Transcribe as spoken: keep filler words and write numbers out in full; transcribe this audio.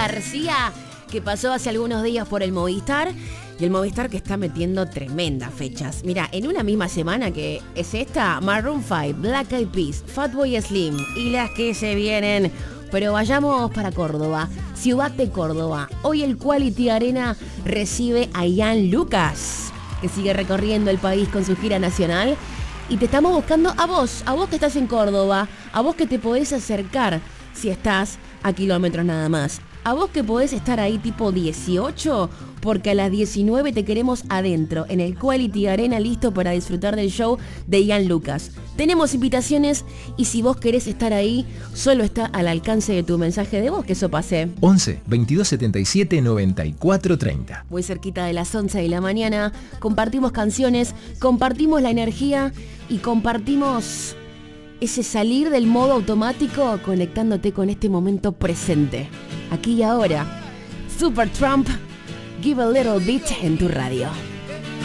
García, que pasó hace algunos días por el Movistar. Y el Movistar que está metiendo tremendas fechas. Mira, en una misma semana que es esta, Maroon cinco, Black Eyed Peas, Fatboy Slim y las que se vienen. Pero vayamos para Córdoba, Ciudad de Córdoba. Hoy el Quality Arena recibe a Ian Lucas, que sigue recorriendo el país con su gira nacional. Y te estamos buscando a vos, a vos que estás en Córdoba, a vos que te podés acercar si estás a kilómetros nada más. A vos que podés estar ahí tipo dieciocho, porque a las diecinueve te queremos adentro, en el Quality Arena, listo para disfrutar del show de Ian Lucas. Tenemos invitaciones y si vos querés estar ahí, solo está al alcance de tu mensaje de voz, que eso pase. once, veintidós setenta y siete, noventa y cuatro treinta. Muy cerquita de las once de la mañana, compartimos canciones, compartimos la energía y compartimos ese salir del modo automático conectándote con este momento presente. Aquí y ahora, Supertramp, Give a Little Bit en tu radio.